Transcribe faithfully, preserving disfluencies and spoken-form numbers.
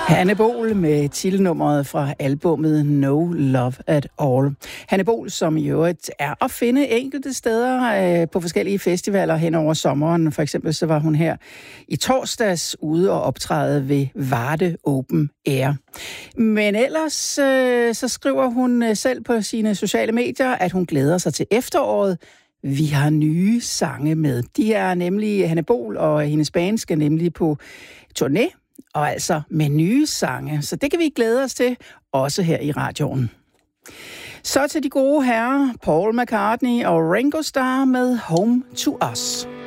Hanne Bol med titelnummeret fra albumet No Love at All. Hanne Bol, som i øvrigt er at finde enkelte steder øh, på forskellige festivaler hen over sommeren. For eksempel så var hun her i torsdags ude og optræde ved Varde Open Air. Men ellers øh, så skriver hun selv på sine sociale medier, at hun glæder sig til efteråret. Vi har nye sange med. De er nemlig, Hanne Bol og hendes band skal nemlig på turné. Og altså med nye sange. Så det kan vi glæde os til, også her i radioen. Så til de gode herrer, Paul McCartney og Ringo Starr med Home to Us.